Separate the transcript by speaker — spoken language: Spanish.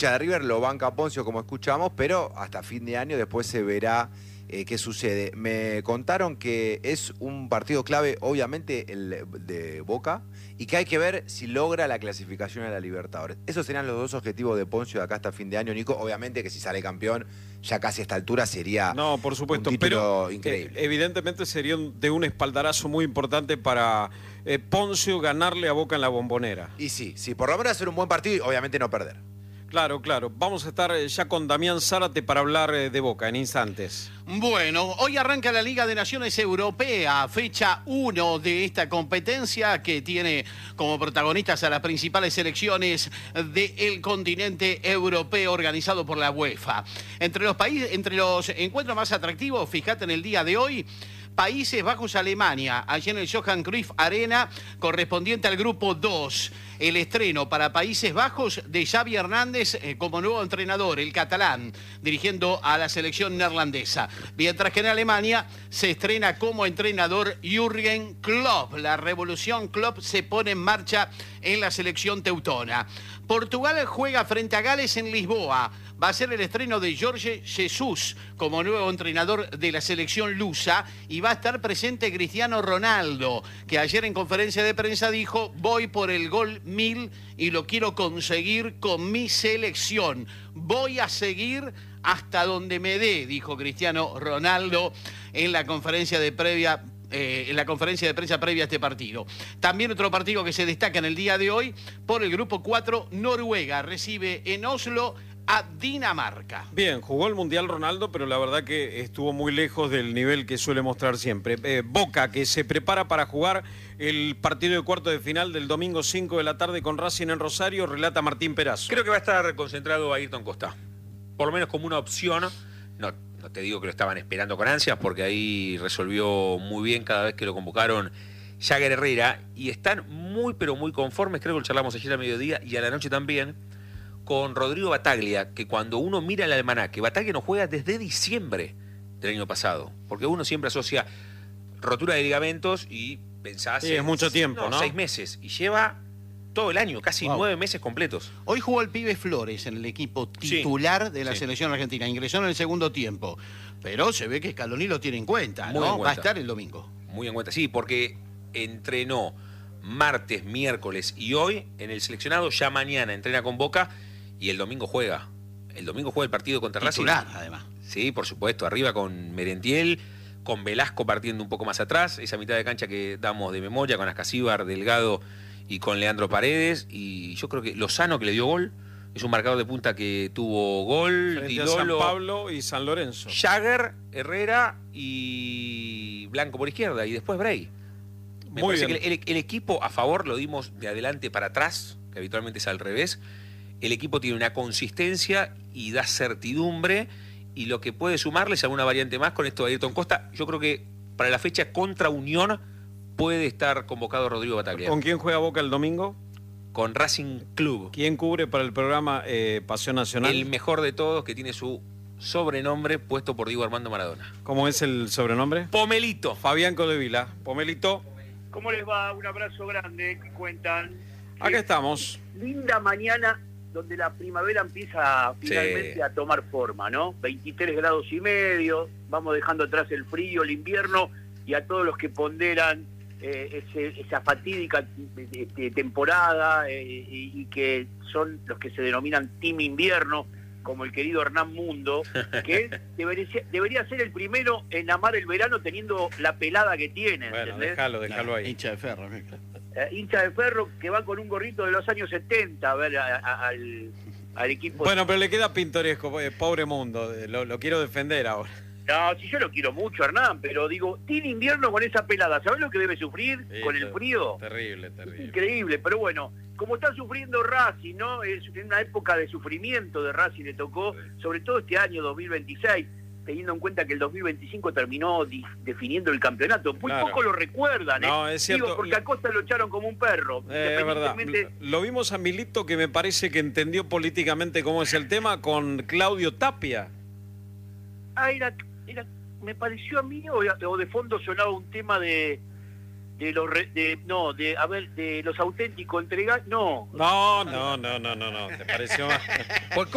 Speaker 1: de River lo banca Poncio, como escuchamos, pero hasta fin de año después se verá qué sucede. Me contaron que es un partido clave, obviamente, el de Boca, y que hay que ver si logra la clasificación a la Libertadores. Esos serían los dos objetivos de Poncio de acá hasta fin de año, Nico. Obviamente que si sale campeón, ya casi a esta altura sería
Speaker 2: No, por supuesto,
Speaker 1: un título
Speaker 2: pero
Speaker 1: increíble.
Speaker 2: evidentemente sería de un espaldarazo muy importante para Poncio ganarle a Boca en la Bombonera.
Speaker 1: Y sí, por lo menos hacer un buen partido y obviamente no perder.
Speaker 2: Claro, claro. Vamos a estar ya con Damián Zárate para hablar de Boca en instantes.
Speaker 3: Bueno, hoy arranca la Liga de Naciones Europea, fecha 1 de esta competencia que tiene como protagonistas a las principales selecciones del continente europeo organizado por la UEFA. Entre los encuentros más atractivos, fíjate en el día de hoy, Países Bajos-Alemania, allí en el Johan Cruyff Arena, correspondiente al grupo 2. El estreno para Países Bajos de Xavi Hernández como nuevo entrenador, el catalán, dirigiendo a la selección neerlandesa. Mientras que en Alemania se estrena como entrenador Jürgen Klopp. La revolución Klopp se pone en marcha en la selección teutona. Portugal juega frente a Gales en Lisboa. Va a ser el estreno de Jorge Jesus como nuevo entrenador de la selección lusa y va a estar presente Cristiano Ronaldo, que ayer en conferencia de prensa dijo: voy por el gol 1000 y lo quiero conseguir con mi selección. Voy a seguir hasta donde me dé, dijo Cristiano Ronaldo en la conferencia de prensa previa a este partido. También otro partido que se destaca en el día de hoy, por el grupo 4, Noruega recibe en Oslo a Dinamarca.
Speaker 2: Bien, jugó el Mundial Ronaldo, pero la verdad que estuvo muy lejos del nivel que suele mostrar siempre. Boca, que se prepara para jugar el partido de cuarto de final del domingo 5 de la tarde con Racing en Rosario, relata Martín Perazo.
Speaker 4: Creo que va a estar concentrado Ayrton Costa, por lo menos como una opción. No te digo que lo estaban esperando con ansias, porque ahí resolvió muy bien cada vez que lo convocaron Jagger Herrera, y están muy pero muy conformes, creo que lo charlamos ayer a mediodía y a la noche también, con Rodrigo Battaglia, que cuando uno mira el almanaque, Battaglia no juega desde diciembre del año pasado, porque uno siempre asocia rotura de ligamentos y pensás
Speaker 2: sí, es mucho tiempo, ¿no?
Speaker 4: 6 meses, y lleva todo el año, casi 9 meses completos.
Speaker 3: Hoy jugó el pibe Flores en el equipo titular de la selección argentina. Ingresó en el segundo tiempo. Pero se ve que Scaloni lo tiene en cuenta, ¿no? Va a estar el domingo.
Speaker 4: Muy en cuenta, sí, porque entrenó martes, miércoles y hoy en el seleccionado. Ya mañana entrena con Boca y el domingo juega. El domingo juega el partido contra Racing.
Speaker 3: Titular, además.
Speaker 4: Sí, por supuesto. Arriba con Merentiel, con Velasco partiendo un poco más atrás. Esa mitad de cancha que damos de memoria con Ascasíbar, Delgado y con Leandro Paredes, y yo creo que Lozano, que le dio gol, es un marcador de punta que tuvo gol,
Speaker 2: frente a San Pablo y San Lorenzo.
Speaker 4: Jagger, Herrera y Blanco por izquierda, y después Bray. Me parece que el equipo a favor lo dimos de adelante para atrás, que habitualmente es al revés. El equipo tiene una consistencia y da certidumbre, y lo que puede sumarles alguna variante más con esto de Ayrton Costa. Yo creo que para la fecha contra Unión puede estar convocado Rodrigo Battaglia.
Speaker 2: ¿Con quién juega Boca el domingo?
Speaker 4: Con Racing Club.
Speaker 2: ¿Quién cubre para el programa Pasión Nacional?
Speaker 4: El mejor de todos, que tiene su sobrenombre puesto por Diego Armando Maradona.
Speaker 2: ¿Cómo es el sobrenombre?
Speaker 4: Pomelito.
Speaker 2: Fabián Codevila. Pomelito.
Speaker 5: ¿Cómo les va? Un abrazo grande. ¿Qué cuentan?
Speaker 2: Acá estamos.
Speaker 5: Linda mañana donde la primavera empieza finalmente a tomar forma, ¿no? 23 grados y medio, vamos dejando atrás el frío, el invierno, y a todos los que ponderan esa fatídica temporada y que son los que se denominan Team Invierno, como el querido Hernán Mundo, que debería ser el primero en amar el verano teniendo la pelada que tiene.
Speaker 2: Bueno,
Speaker 5: ¿entendés?
Speaker 2: déjalo ahí.
Speaker 3: Hincha de ferro.
Speaker 5: Hincha de ferro que va con un gorrito de los años 70 a ver al equipo.
Speaker 2: Bueno, pero le queda pintoresco, pobre Mundo, lo quiero defender ahora.
Speaker 5: No, si yo lo quiero mucho, Hernán, pero digo, tiene invierno con esa pelada, ¿sabés lo que debe sufrir con el frío?
Speaker 2: Terrible.
Speaker 5: Increíble, pero bueno, como está sufriendo Racing, ¿no? Es una época de sufrimiento de Racing, le tocó, sobre todo este año 2026, teniendo en cuenta que el 2025 terminó definiendo el campeonato. Muy poco lo recuerdan, ¿eh?
Speaker 2: No, es cierto.
Speaker 5: Digo, porque a Costa lo echaron como un perro.
Speaker 2: Es verdad. Lo vimos a Milito, que me parece que entendió políticamente cómo es el tema, con Claudio Tapia.
Speaker 5: Me pareció a mí, o de fondo sonaba un tema de los auténticos entregados. No.
Speaker 2: No, ¿te pareció?